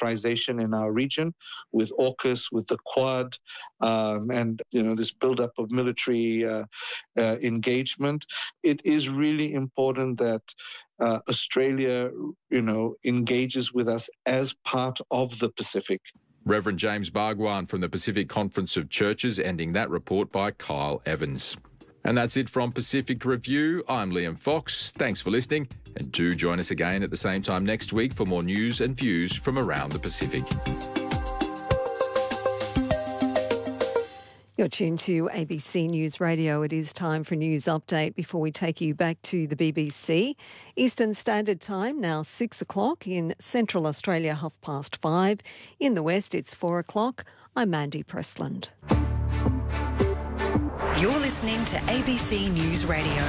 militarization in our region with AUKUS, with the Quad, and this buildup of military engagement. It is really important that Australia, engages with us as part of the Pacific. Reverend James Bhagwan from the Pacific Conference of Churches, ending that report by Kyle Evans. And that's it from Pacific Review. I'm Liam Fox. Thanks for listening, and do join us again at the same time next week for more news and views from around the Pacific. You're tuned to ABC News Radio. It is time for a news update before we take you back to the BBC. Eastern Standard Time, now 6 o'clock. In Central Australia, 5:30. In the West, it's 4 o'clock. I'm Mandy Pressland. You're listening to ABC News Radio.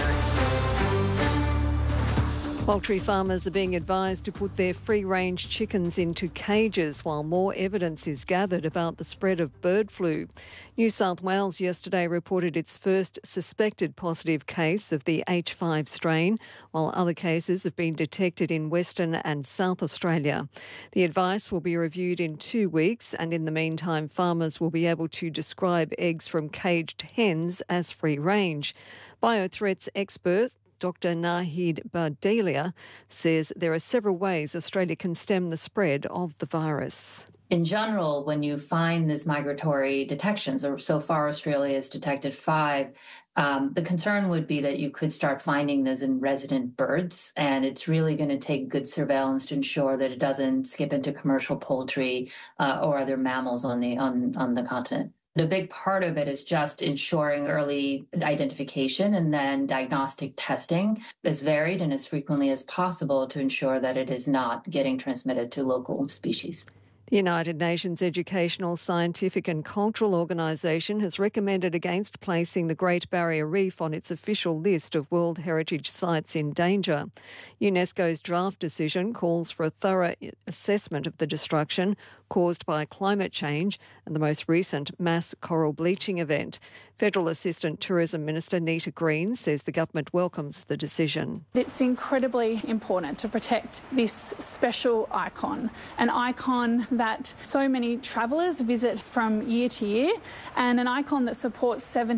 Poultry farmers are being advised to put their free-range chickens into cages while more evidence is gathered about the spread of bird flu. New South Wales yesterday reported its first suspected positive case of the H5 strain, while other cases have been detected in Western and South Australia. The advice will be reviewed in 2 weeks, and in the meantime, farmers will be able to describe eggs from caged hens as free-range. Biothreats expert Dr Nahid Bardelia says there are several ways Australia can stem the spread of the virus. In general, when you find these migratory detections, or so far Australia has detected 5, the concern would be that you could start finding those in resident birds, and it's really going to take good surveillance to ensure that it doesn't skip into commercial poultry or other mammals on the continent. The big part of it is just ensuring early identification and then diagnostic testing as varied and as frequently as possible to ensure that it is not getting transmitted to local species. The United Nations Educational, Scientific and Cultural Organisation has recommended against placing the Great Barrier Reef on its official list of World Heritage Sites in danger. UNESCO's draft decision calls for a thorough assessment of the destruction caused by climate change and the most recent mass coral bleaching event. Federal Assistant Tourism Minister Nita Green says the government welcomes the decision. It's incredibly important to protect this special icon, an icon that so many travellers visit from year to year, and an icon that supports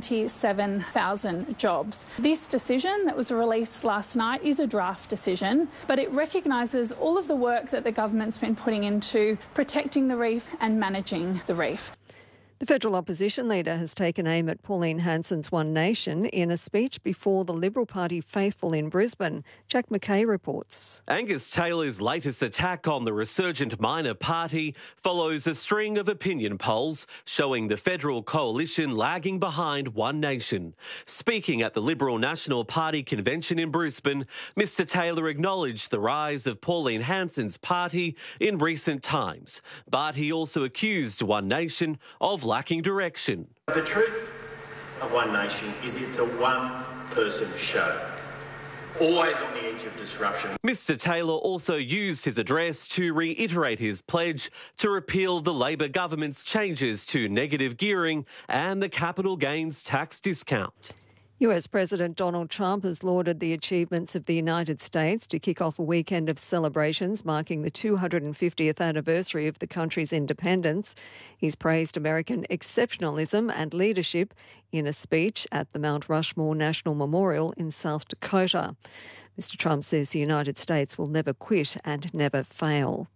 77,000 jobs. This decision that was released last night is a draft decision, but it recognises all of the work that the government's been putting into protecting the reef and managing the reef. The federal opposition leader has taken aim at Pauline Hanson's One Nation in a speech before the Liberal Party faithful in Brisbane. Jack McKay reports. Angus Taylor's latest attack on the resurgent minor party follows a string of opinion polls showing the federal coalition lagging behind One Nation. Speaking at the Liberal National Party convention in Brisbane, Mr Taylor acknowledged the rise of Pauline Hanson's party in recent times, but he also accused One Nation of lacking direction. The truth of One Nation is it's a one-person show, always on the edge of disruption. Mr Taylor also used his address to reiterate his pledge to repeal the Labor government's changes to negative gearing and the capital gains tax discount. US President Donald Trump has lauded the achievements of the United States to kick off a weekend of celebrations marking the 250th anniversary of the country's independence. He's praised American exceptionalism and leadership in a speech at the Mount Rushmore National Memorial in South Dakota. Mr. Trump says the United States will never quit and never fail.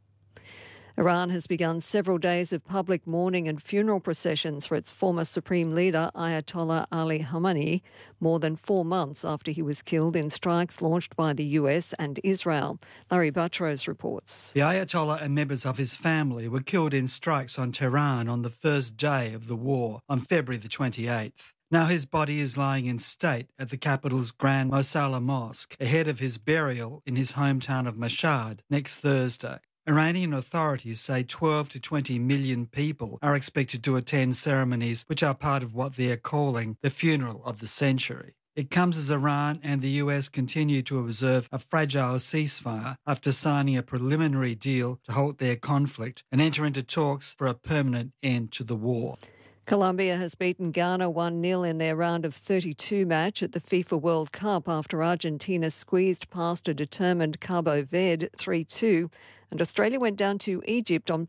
Iran has begun several days of public mourning and funeral processions for its former supreme leader, Ayatollah Ali Khamenei, more than 4 months after he was killed in strikes launched by the US and Israel. Larry Buttrose reports. The Ayatollah and members of his family were killed in strikes on Tehran on the first day of the war, on February the 28th. Now his body is lying in state at the capital's Grand Mosalla Mosque, ahead of his burial in his hometown of Mashhad next Thursday. Iranian authorities say 12 to 20 million people are expected to attend ceremonies which are part of what they are calling the funeral of the century. It comes as Iran and the US continue to observe a fragile ceasefire after signing a preliminary deal to halt their conflict and enter into talks for a permanent end to the war. Colombia has beaten Ghana 1-0 in their round of 32 match at the FIFA World Cup after Argentina squeezed past a determined Cabo Verde 3-2, and Australia went down to Egypt on